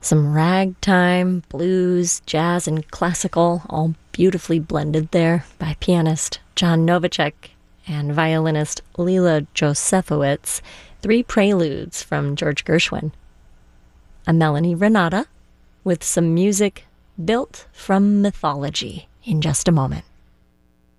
Some ragtime, blues, jazz, and classical, all beautifully blended there by pianist John Novacek and violinist Leela Josefowitz. 3 preludes from George Gershwin. A Melanie Renata with some music built from mythology in just a moment.